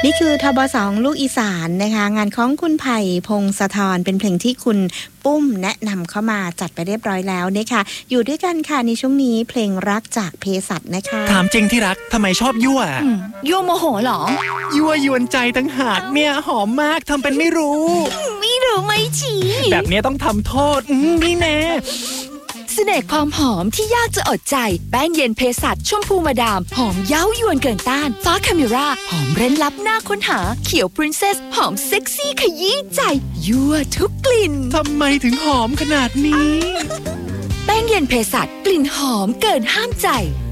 นี่คือทบสองลูกอีสานนะคะงานของคุณไผ่พงศธรเป็นเพลงที่คุณปุ้มแนะนำเข้ามาจัดไปเรียบร้อยแล้วนะคะอยู่ด้วยกันค่ะในช่วงนี้เพลงรักจากเภสัชนะคะถามจริงที่รักทำไมชอบยั่วยั่วโมโหเหรอยั่วยวนใจตั้งหากเนี่ยหอมมากทำเป็นไม่รู้ไม่ฉีแบบนี้ต้องทำโทษนี่แน่เสน่ห์ความหอมที่ยากจะอดใจแป้งเย็นเภสัชชมพูมาดามหอมเย้ายวนเกินต้านฟ้าคาเมราหอมเร้นลับน่าค้นหาเขียวพรินเซสหอมเซ็กซี่ขยี้ใจยั่วทุกกลิ่นทำไมถึงหอมขนาดนี้แป้งเย็นเภสัชกลิ่นหอมเกินห้ามใจ